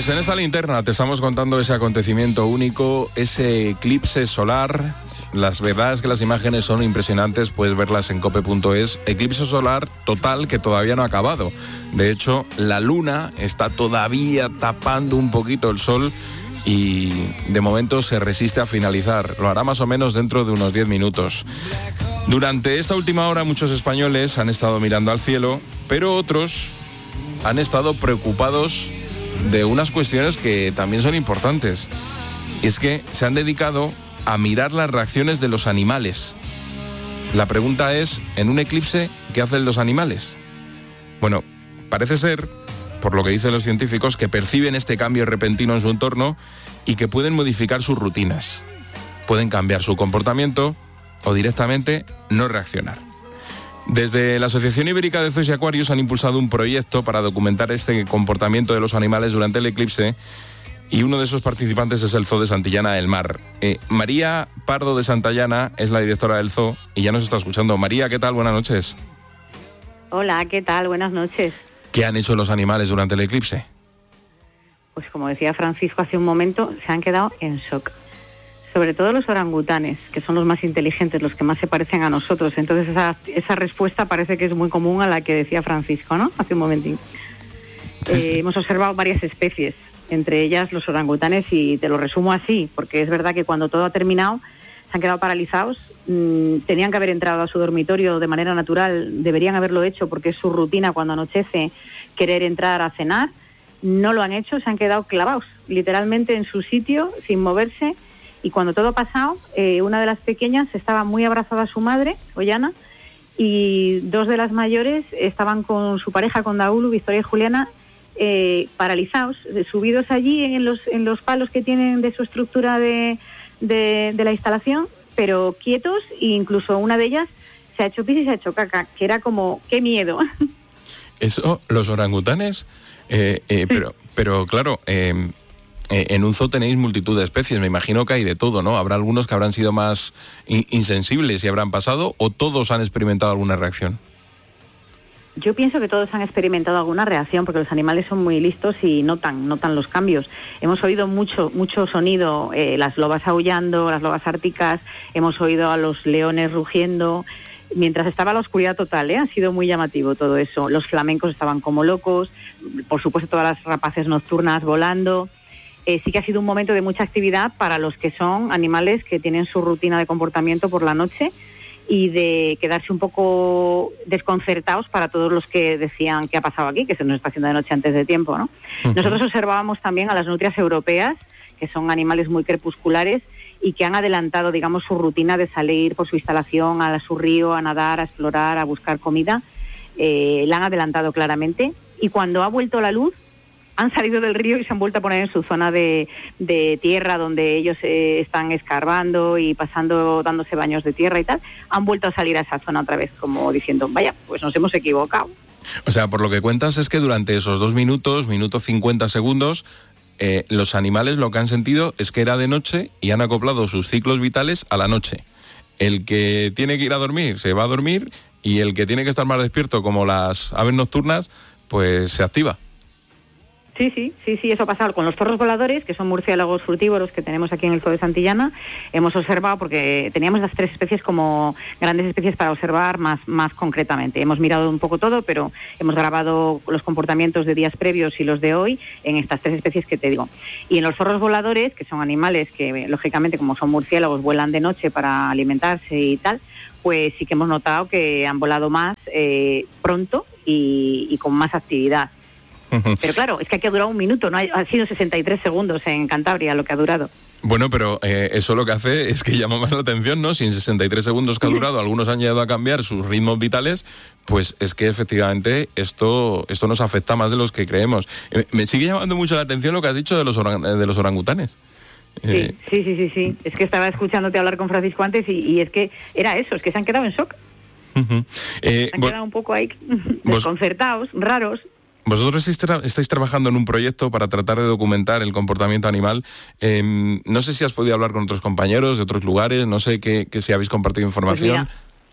Pues en esta linterna te estamos contando ese acontecimiento único, ese eclipse solar. La verdad es que las imágenes son impresionantes, puedes verlas en cope.es. Eclipse solar total que todavía no ha acabado. De hecho, la luna está todavía tapando un poquito el sol y de momento se resiste a finalizar. Lo hará más o menos dentro de unos 10 minutos. Durante esta última hora muchos españoles han estado mirando al cielo, pero otros han estado preocupados de unas cuestiones que también son importantes. Es que se han dedicado a mirar las reacciones de los animales. La pregunta es, en un eclipse, ¿qué hacen los animales? Bueno, parece ser, por lo que dicen los científicos, que perciben este cambio repentino en su entorno y que pueden modificar sus rutinas. Pueden cambiar su comportamiento o directamente no reaccionar. Desde la Asociación Ibérica de Zoos y Acuarios han impulsado un proyecto para documentar este comportamiento de los animales durante el eclipse y uno de esos participantes es el Zoo de Santillana del Mar. María Pardo de Santillana es la directora del zoo y ya nos está escuchando. María, ¿qué tal? Buenas noches. Hola, ¿qué tal? Buenas noches. ¿Qué han hecho los animales durante el eclipse? Pues como decía Francisco hace un momento, se han quedado en shock. Sobre todo los orangutanes, que son los más inteligentes, los que más se parecen a nosotros. Entonces esa respuesta parece que es muy común a la que decía Francisco, ¿no? Hace un momentín. Sí. Hemos observado varias especies, entre ellas los orangutanes, y te lo resumo así, porque es verdad que cuando todo ha terminado, se han quedado paralizados, tenían que haber entrado a su dormitorio de manera natural, deberían haberlo hecho porque es su rutina cuando anochece querer entrar a cenar, no lo han hecho, se han quedado clavados, literalmente en su sitio, sin moverse. Y cuando todo ha pasado, una de las pequeñas estaba muy abrazada a su madre, Ollana, y dos de las mayores estaban con su pareja, con Daulu, Victoria y Juliana, paralizados, subidos allí en los palos que tienen de su estructura de la instalación, pero quietos, e incluso una de ellas se ha hecho pis y se ha hecho caca, que era como, ¡qué miedo! Eso, los orangutanes, pero claro... en un zoo tenéis multitud de especies, me imagino que hay de todo, ¿no? Habrá algunos que habrán sido más insensibles y habrán pasado, ¿o todos han experimentado alguna reacción? Yo pienso que todos han experimentado alguna reacción, porque los animales son muy listos y notan los cambios. Hemos oído mucho sonido, las lobas aullando, las lobas árticas, hemos oído a los leones rugiendo, mientras estaba la oscuridad total, ha sido muy llamativo todo eso. Los flamencos estaban como locos, por supuesto todas las rapaces nocturnas volando. Sí que ha sido un momento de mucha actividad para los que son animales que tienen su rutina de comportamiento por la noche y de quedarse un poco desconcertados para todos los que decían qué ha pasado aquí, que se nos está haciendo de noche antes de tiempo, ¿no? Uh-huh. Nosotros observábamos también a las nutrias europeas, que son animales muy crepusculares y que han adelantado, digamos, su rutina de salir por su instalación a su río, a nadar, a explorar, a buscar comida. La han adelantado claramente, y cuando ha vuelto la luz, han salido del río y se han vuelto a poner en su zona de tierra, donde ellos están escarbando y pasando, dándose baños de tierra y tal. Han vuelto a salir a esa zona otra vez, como diciendo, vaya, pues nos hemos equivocado. O sea, por lo que cuentas es que durante esos 2 minutos, minuto 50 segundos, los animales lo que han sentido es que era de noche y han acoplado sus ciclos vitales a la noche. El que tiene que ir a dormir se va a dormir y el que tiene que estar más despierto, como las aves nocturnas, pues se activa. Sí, eso ha pasado con los zorros voladores, que son murciélagos frutívoros que tenemos aquí en el Zoo de Santillana. Hemos observado, porque teníamos las 3 especies como grandes especies para observar más concretamente. Hemos mirado un poco todo, pero hemos grabado los comportamientos de días previos y los de hoy en estas 3 especies que te digo. Y en los zorros voladores, que son animales que, lógicamente, como son murciélagos, vuelan de noche para alimentarse y tal, pues sí que hemos notado que han volado más pronto y con más actividad. Pero claro, es que aquí ha durado 1 minuto, no ha sido 63 segundos en Cantabria lo que ha durado. Bueno, pero eso lo que hace es que llama más la atención, ¿no? Si en 63 segundos que ha durado algunos han llegado a cambiar sus ritmos vitales, pues es que efectivamente esto nos afecta más de los que creemos. Me sigue llamando mucho la atención lo que has dicho de los orangutanes. Sí. Es que estaba escuchándote hablar con Francisco antes y es que era eso, es que se han quedado en shock. Se han quedado un poco ahí desconcertados, raros. Vosotros estáis trabajando en un proyecto para tratar de documentar el comportamiento animal. No sé si has podido hablar con otros compañeros de otros lugares, no sé si habéis compartido información. Pues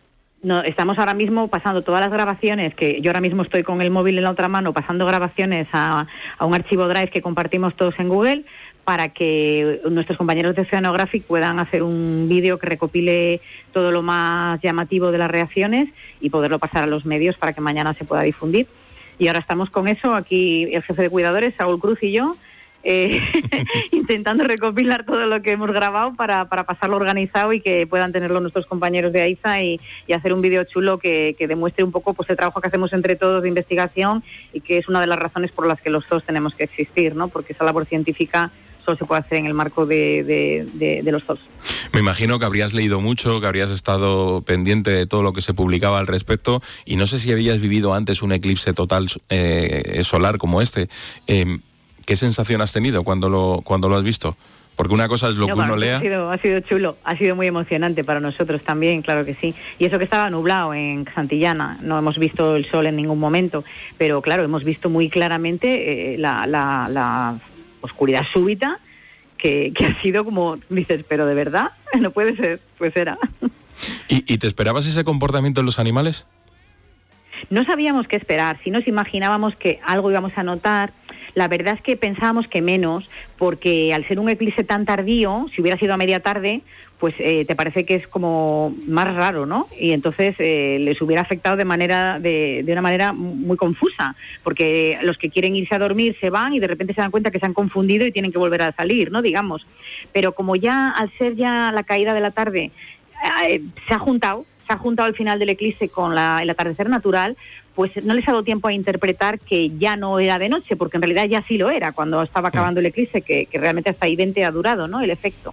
No, estamos ahora mismo pasando todas las grabaciones, que yo ahora mismo estoy con el móvil en la otra mano pasando grabaciones a un archivo Drive que compartimos todos en Google, para que nuestros compañeros de Oceanographic puedan hacer un vídeo que recopile todo lo más llamativo de las reacciones y poderlo pasar a los medios para que mañana se pueda difundir. Y ahora estamos con eso, aquí el jefe de cuidadores, Saúl Cruz, y yo, intentando recopilar todo lo que hemos grabado para pasarlo organizado y que puedan tenerlo nuestros compañeros de AISA y hacer un vídeo chulo que demuestre un poco pues el trabajo que hacemos entre todos de investigación, y que es una de las razones por las que los zoos tenemos que existir, ¿no? Porque esa labor científica solo se puede hacer en el marco de los zoos. Me imagino que habrías leído mucho, que habrías estado pendiente de todo lo que se publicaba al respecto, y no sé si habías vivido antes un eclipse total solar como este. ¿Qué sensación has tenido cuando lo has visto? Porque una cosa es lo que uno lea. Ha sido chulo, ha sido muy emocionante para nosotros también, claro que sí. Y eso que estaba nublado en Santillana, no hemos visto el sol en ningún momento, pero claro, hemos visto muy claramente la oscuridad súbita que ha sido como, dices, pero de verdad, no puede ser, pues era. ¿Y te esperabas ese comportamiento en los animales? No sabíamos qué esperar, sí nos imaginábamos que algo íbamos a notar. La verdad es que pensábamos que menos, porque al ser un eclipse tan tardío, si hubiera sido a media tarde, pues te parece que es como más raro, ¿no? Y entonces les hubiera afectado de una manera muy confusa, porque los que quieren irse a dormir se van y de repente se dan cuenta que se han confundido y tienen que volver a salir, ¿no? Digamos. Pero como ya, al ser ya la caída de la tarde, se ha juntado al final del eclipse con el atardecer natural, pues no les ha dado tiempo a interpretar que ya no era de noche, porque en realidad ya sí lo era cuando estaba acabando el eclipse, que realmente hasta ahí 20 ha durado, ¿no? El efecto.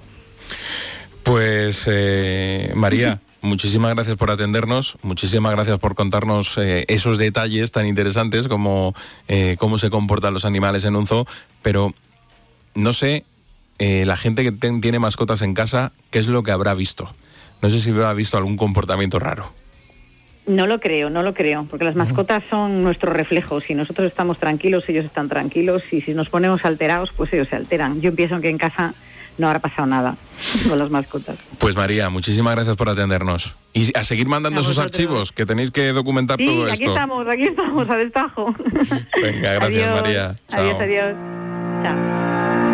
Pues María, muchísimas gracias por atendernos, muchísimas gracias por contarnos esos detalles tan interesantes como cómo se comportan los animales en un zoo, pero no sé, la gente que tiene mascotas en casa, ¿qué es lo que habrá visto? No sé si habrá visto algún comportamiento raro. No lo creo, porque las mascotas son nuestros reflejos. Si nosotros estamos tranquilos, ellos están tranquilos, y si nos ponemos alterados, pues ellos se alteran. Yo pienso que en casa no habrá pasado nada con las mascotas. Pues María, muchísimas gracias por atendernos. Y a seguir mandando esos archivos, que tenéis que documentar todo esto. Sí, aquí estamos, a destajo. Venga, gracias. Adiós, María. Chao. Adiós. Chao.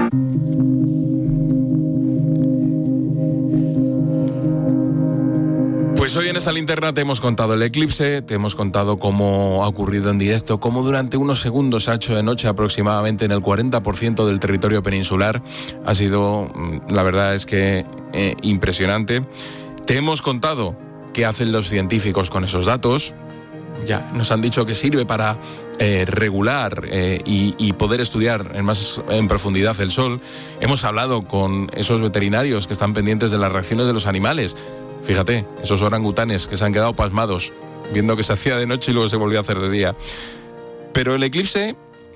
Pues hoy en esta linterna te hemos contado el eclipse, te hemos contado cómo ha ocurrido en directo, cómo durante unos segundos se ha hecho de noche aproximadamente en el 40% del territorio peninsular. Ha sido, la verdad es que impresionante. Te hemos contado qué hacen los científicos con esos datos. Ya nos han dicho que sirve para regular y poder estudiar en profundidad el sol. Hemos hablado con esos veterinarios que están pendientes de las reacciones de los animales. Fíjate, esos orangutanes que se han quedado pasmados viendo que se hacía de noche y luego se volvió a hacer de día. Pero el eclipse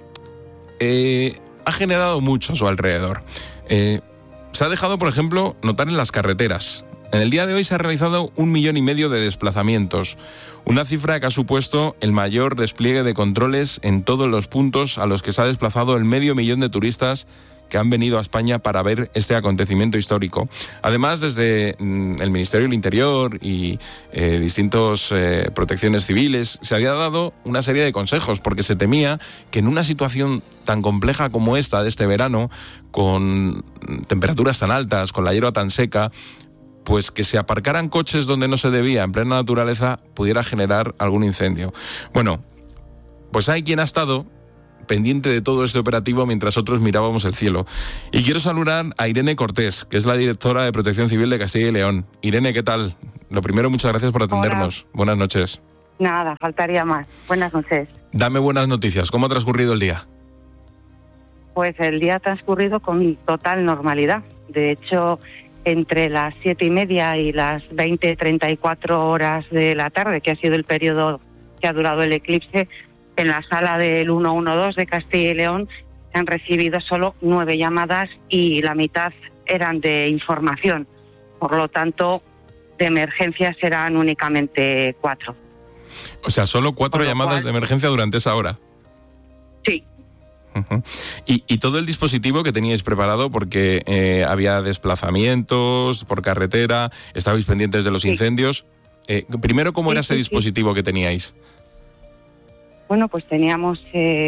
ha generado mucho a su alrededor. Se ha dejado, por ejemplo, notar en las carreteras. En el día de hoy se ha realizado 1,5 millones de desplazamientos, una cifra que ha supuesto el mayor despliegue de controles en todos los puntos a los que se ha desplazado el 500,000 de turistas que han venido a España para ver este acontecimiento histórico. Además, desde el Ministerio del Interior y distintas protecciones civiles, se había dado una serie de consejos, porque se temía que en una situación tan compleja como esta de este verano, con temperaturas tan altas, con la hierba tan seca, pues que se aparcaran coches donde no se debía, en plena naturaleza, pudiera generar algún incendio. Bueno, pues hay quien ha estado pendiente de todo este operativo mientras otros mirábamos el cielo. Y quiero saludar a Irene Cortés, que es la directora de Protección Civil de Castilla y León. Irene, ¿qué tal? Lo primero, muchas gracias por atendernos. Hola. Buenas noches. Nada, faltaría más. Buenas noches. Dame buenas noticias. ¿Cómo ha transcurrido el día? Pues el día ha transcurrido con total normalidad. De hecho, entre las 7:30 y las 20:34 horas de la tarde, que ha sido el periodo que ha durado el eclipse, en la sala del 112 de Castilla y León se han recibido solo 9 llamadas y la mitad eran de información. Por lo tanto, de emergencias eran únicamente 4. O sea, solo 4 llamadas de emergencia durante esa hora. Sí. Uh-huh. ¿Y todo el dispositivo que teníais preparado? Porque había desplazamientos por carretera, estabais pendientes de los incendios. Primero, ¿cómo Sí, era ese sí, dispositivo que teníais? Bueno, pues teníamos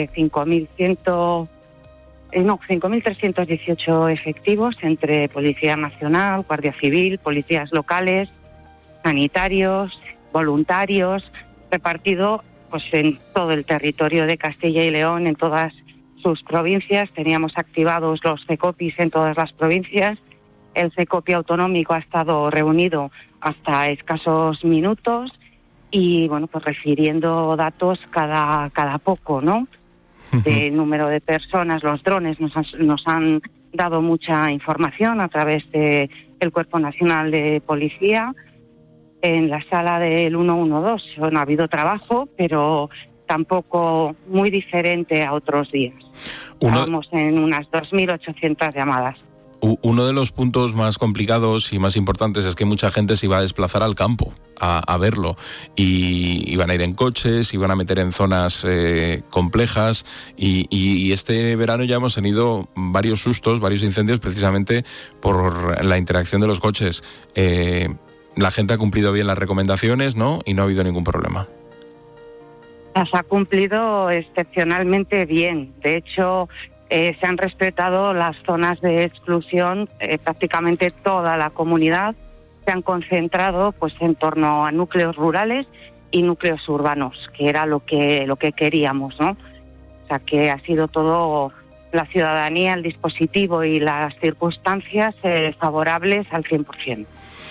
5.318 efectivos entre Policía Nacional, Guardia Civil, policías locales, sanitarios, voluntarios, repartido pues en todo el territorio de Castilla y León, en todas sus provincias. Teníamos activados los CECOPIs en todas las provincias. El CECOPI autonómico ha estado reunido hasta escasos minutos y, bueno, pues refiriendo datos cada poco, ¿no? De número de personas. Los drones nos han dado mucha información a través del Cuerpo Nacional de Policía. En la sala del 112 no ha habido trabajo, pero tampoco muy diferente a otros días. Estábamos en unas 2.800 llamadas. Uno de los puntos más complicados y más importantes es que mucha gente se iba a desplazar al campo a verlo, y iban a ir en coches, iban a meter en zonas complejas, y este verano ya hemos tenido varios sustos, varios incendios precisamente por la interacción de los coches. La gente ha cumplido bien las recomendaciones, ¿no? Y no ha habido ningún problema. Las ha cumplido excepcionalmente bien. De hecho, se han respetado las zonas de exclusión. Prácticamente toda la comunidad se han concentrado pues en torno a núcleos rurales y núcleos urbanos, que era lo que queríamos, ¿no? O sea, que ha sido todo la ciudadanía, el dispositivo y las circunstancias favorables al 100%.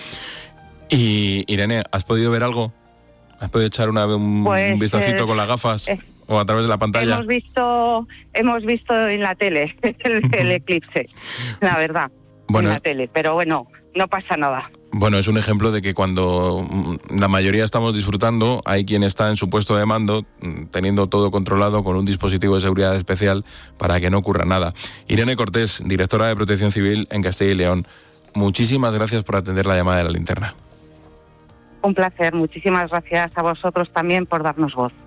Y Irene, ¿has podido ver algo? ¿Has podido echar un vistacito con las gafas o a través de la pantalla? Hemos visto en la tele el eclipse, la verdad, en la tele, pero bueno, no pasa nada. Bueno, es un ejemplo de que cuando la mayoría estamos disfrutando, hay quien está en su puesto de mando, teniendo todo controlado con un dispositivo de seguridad especial para que no ocurra nada. Irene Cortés, directora de Protección Civil en Castilla y León, muchísimas gracias por atender la llamada de La Linterna. Un placer, muchísimas gracias a vosotros también por darnos voz.